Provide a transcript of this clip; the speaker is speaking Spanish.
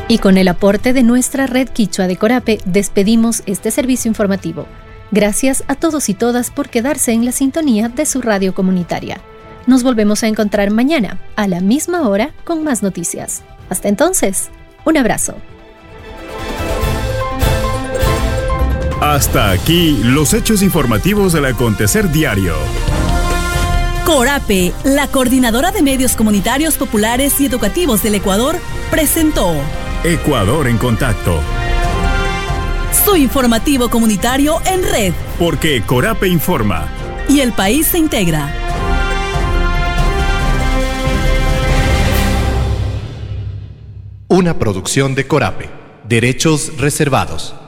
Y con el aporte de nuestra red Quichua de Corape, despedimos este servicio informativo. Gracias a todos y todas por quedarse en la sintonía de su radio comunitaria. Nos volvemos a encontrar mañana, a la misma hora, con más noticias. Hasta entonces, un abrazo. Hasta aquí los hechos informativos del acontecer diario. Corape, la coordinadora de medios comunitarios populares y educativos del Ecuador, presentó Ecuador en contacto. Su informativo comunitario en red. Porque Corape informa. Y el país se integra. Una producción de Corape. Derechos reservados.